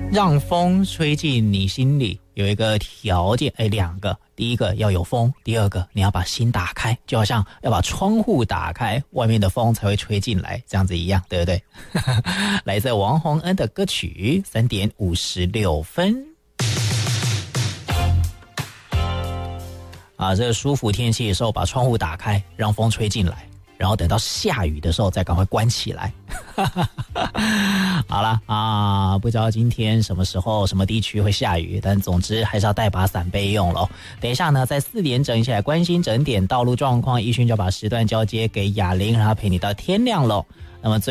让风吹进你心里有一个条件，两个，第一个要有风，第二个你要把心打开，就好像要把窗户打开，外面的风才会吹进来，这样子一样，对不对？来自王洪恩的歌曲3点56分。这个舒服天气的时候把窗户打开，让风吹进来，然后等到下雨的时候再赶快关起来。好了不知道今天什么时候什么地区会下雨，但总之还是要带把伞备用咯。等一下呢，在4点整一起来关心整点道路状况，奕迅就把时段交接给雅玲，让她陪你到天亮咯。那么